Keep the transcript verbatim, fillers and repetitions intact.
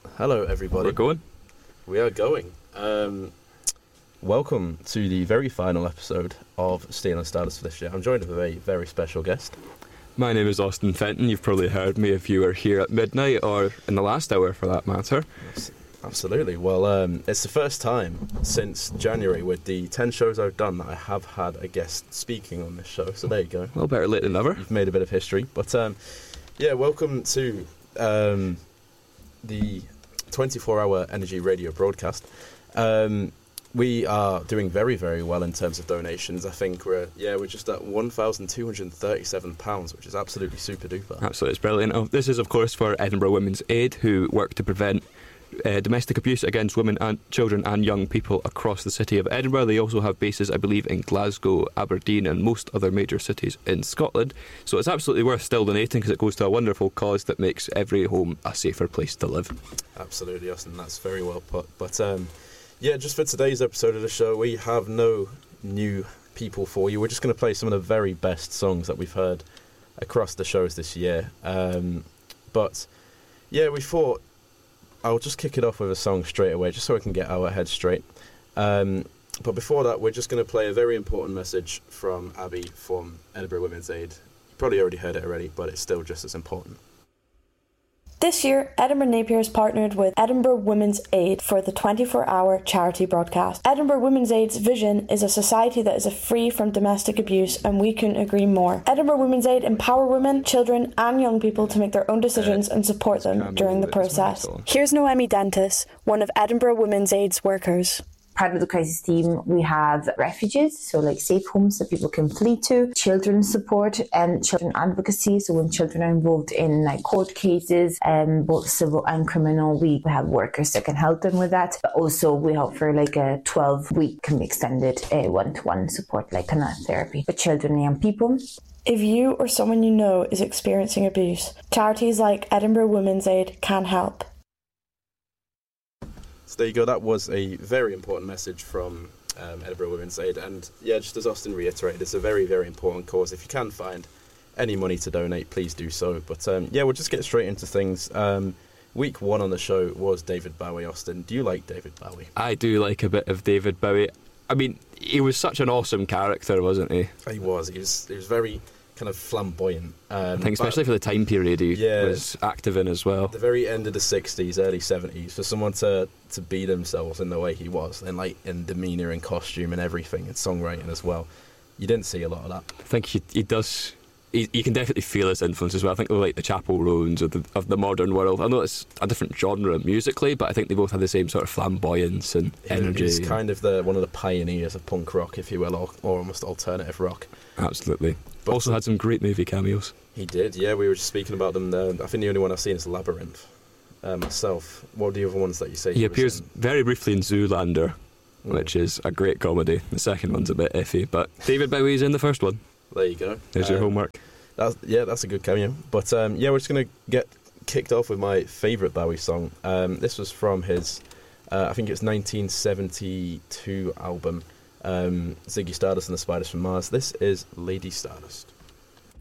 Hello, everybody. We're going. We are going. Um, welcome to the very final episode of Steel and Stardust for this year. I'm joined with a very special guest. My name is Austin Fenton. You've probably heard me if you were here at midnight or in the last hour for that matter. Yes, absolutely. Well, um, it's the first time since January with the ten shows I've done that I have had a guest speaking on this show. So there you go. Well, better late than never. You've made a bit of history. But um, yeah, welcome to um, the twenty-four hour Energy Radio broadcast. Um, we are doing very, very well in terms of donations. I think we're yeah we're just at one thousand two hundred thirty-seven pounds, which is absolutely super duper. Absolutely, it's brilliant. Oh, this is, of course, for Edinburgh Women's Aid, who work to prevent uh, domestic abuse against women and children and young people across the city of Edinburgh. They also have bases, I believe, in Glasgow, Aberdeen and most other major cities in Scotland. So it's absolutely worth still donating because it goes to a wonderful cause that makes every home a safer place to live. Absolutely, Austin. That's very well put. But um, yeah, just for today's episode of the show, we have no new people for you. We're just going to play some of the very best songs that we've heard across the shows this year. Um, but yeah, we thought I'll just kick it off with a song straight away, just so I can get our heads straight. Um, but before that, we're just going to play a very important message from Abby from Edinburgh Women's Aid. You probably already heard it already, but it's still just as important. This year, Edinburgh Napier has partnered with Edinburgh Women's Aid for the twenty-four hour charity broadcast. Edinburgh Women's Aid's vision is a society that is free from domestic abuse, and we couldn't agree more. Edinburgh Women's Aid empower women, children and young people to make their own decisions uh, and support them during the process. Here's Noemi Dentis, one of Edinburgh Women's Aid's workers. Part of the crisis team, we have refuges, so like safe homes that people can flee to, children's support and children advocacy. So when children are involved in like court cases, um, both civil and criminal, we have workers that can help them with that. But also we offer like a twelve week can be extended uh, one-to-one support, like kind of therapy for children and young people. If you or someone you know is experiencing abuse, charities like Edinburgh Women's Aid can help. So there you go, that was a very important message from um, Edinburgh Women's Aid. And yeah, just as Austin reiterated, it's a very, very important cause. If you can find any money to donate, please do so. But um, yeah, we'll just get straight into things. Um, week one on the show was David Bowie. Austin, do you like David Bowie? I do like a bit of David Bowie. I mean, he was such an awesome character, wasn't he? He was. He was, he was very kind of flamboyant. Um, I think especially for the time period he yeah, was active in as well. The very end of the sixties, early seventies, for someone to, to be themselves in the way he was, and like in demeanour and costume and everything, and songwriting as well, you didn't see a lot of that. I think he, he does... He, you can definitely feel his influence as well. I think like the Chapel Roans of the, of the modern world. I know it's a different genre musically, but I think they both have the same sort of flamboyance and energy. He's kind of the one of the pioneers of punk rock, if you will, or, or almost alternative rock. Absolutely. But also had some great movie cameos. He did, yeah. We were just speaking about them there. I think the only one I've seen is Labyrinth. Uh, myself. What are the other ones that you say? He you appears very briefly in Zoolander, mm. which is a great comedy. The second one's a bit iffy, but David Bowie's in the first one. There you go. There's um, your homework. That's, yeah, that's a good cameo. But um, yeah, we're just going to get kicked off with my favourite Bowie song. Um, this was from his, uh, I think it's nineteen seventy-two album, um, Ziggy Stardust and the Spiders from Mars. This is Lady Stardust.